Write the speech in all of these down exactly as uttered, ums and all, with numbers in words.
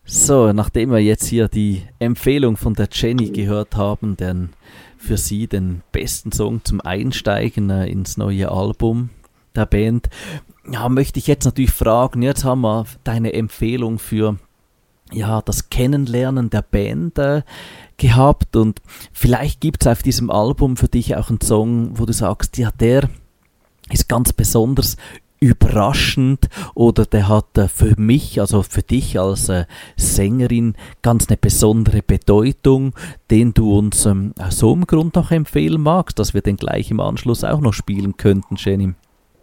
So, nachdem wir jetzt hier die Empfehlung von der Jenny gehört haben, den, für sie den besten Song zum Einsteigen äh, ins neue Album der Band, ja, möchte ich jetzt natürlich fragen, jetzt haben wir deine Empfehlung für ja, das Kennenlernen der Band äh, gehabt und vielleicht gibt es auf diesem Album für dich auch einen Song, wo du sagst, ja, der ist ganz besonders überraschend oder der hat äh, für mich, also für dich als äh, Sängerin ganz eine besondere Bedeutung, den du uns ähm, aus so einem Grund noch empfehlen magst, dass wir den gleich im Anschluss auch noch spielen könnten, Jenny.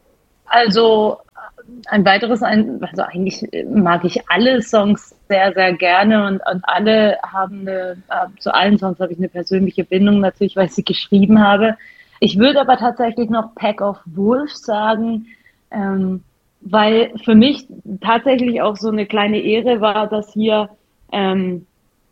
Also ein weiteres, ein, also eigentlich mag ich alle Songs sehr, sehr gerne und, und alle haben eine, äh, zu allen Songs habe ich eine persönliche Bindung natürlich, weil ich sie geschrieben habe. Ich würde aber tatsächlich noch Pack of Wolves sagen, ähm, weil für mich tatsächlich auch so eine kleine Ehre war, dass hier ähm,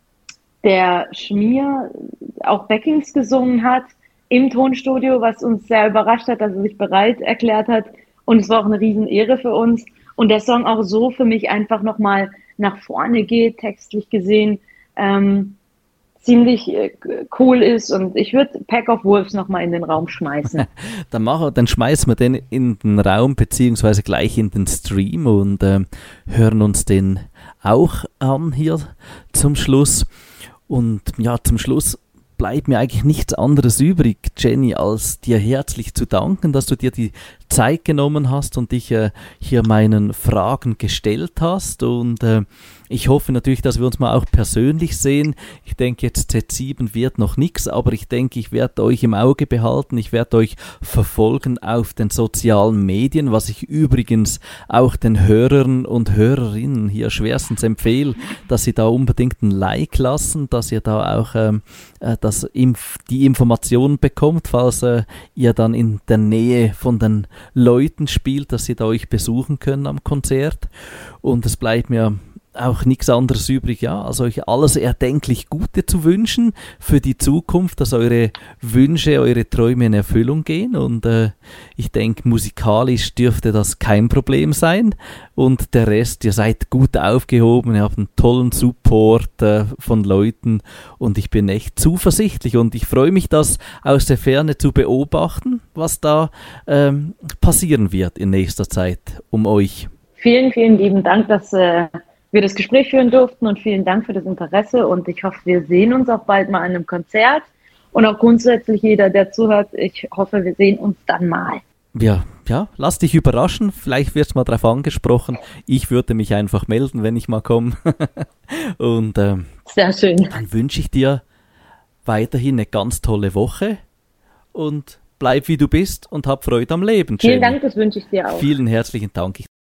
der Schmier auch Backings gesungen hat im Tonstudio, was uns sehr überrascht hat, dass er sich bereit erklärt hat. Und es war auch eine Riesenehre für uns. Und der Song auch so für mich einfach nochmal nach vorne geht, textlich gesehen, ähm, ziemlich äh, cool ist. Und ich würde Pack of Wolves nochmal in den Raum schmeißen. dann, machen, dann schmeißen wir den in den Raum, beziehungsweise gleich in den Stream und äh, hören uns den auch an hier zum Schluss. Und ja, zum Schluss bleibt mir eigentlich nichts anderes übrig, Jenny, als dir herzlich zu danken, dass du dir die Zeit genommen hast und dich äh, hier meinen Fragen gestellt hast und äh, ich hoffe natürlich, dass wir uns mal auch persönlich sehen. Ich denke, jetzt Z sieben wird noch nichts, aber ich denke, ich werde euch im Auge behalten. Ich werde euch verfolgen auf den sozialen Medien, was ich übrigens auch den Hörern und Hörerinnen hier schwerstens empfehle, dass sie da unbedingt ein Like lassen, dass ihr da auch ähm, äh, das Inf- die Informationen bekommt, falls äh, ihr dann in der Nähe von den Leuten spielt, dass sie da euch besuchen können am Konzert. Und es bleibt mir auch nichts anderes übrig, ja, also euch alles erdenklich Gute zu wünschen für die Zukunft, dass eure Wünsche, eure Träume in Erfüllung gehen und äh, ich denke, musikalisch dürfte das kein Problem sein und der Rest, ihr seid gut aufgehoben, ihr habt einen tollen Support äh, von Leuten und ich bin echt zuversichtlich und ich freue mich, das aus der Ferne zu beobachten, was da ähm, passieren wird in nächster Zeit um euch. Vielen, vielen lieben Dank, dass äh wir das Gespräch führen durften und vielen Dank für das Interesse und ich hoffe, wir sehen uns auch bald mal an einem Konzert und auch grundsätzlich jeder, der zuhört, ich hoffe, wir sehen uns dann mal. Ja, ja, lass dich überraschen, vielleicht wird's mal drauf angesprochen, ich würde mich einfach melden, wenn ich mal komme und ähm, sehr schön. Dann wünsche ich dir weiterhin eine ganz tolle Woche und bleib wie du bist und hab Freude am Leben, Jenny. Vielen Dank, das wünsche ich dir auch. Vielen herzlichen Dank.